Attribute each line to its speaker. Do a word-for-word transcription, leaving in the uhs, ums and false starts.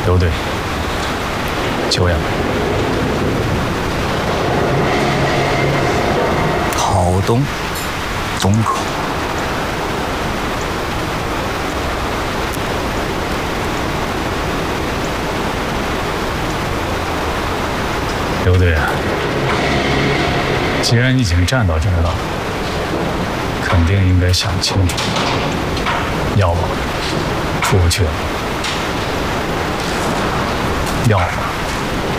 Speaker 1: 刘队，久仰。
Speaker 2: 郝东，东口。
Speaker 1: 刘队啊，既然你已经站到这儿了，肯定应该想清楚，要么出去了，要么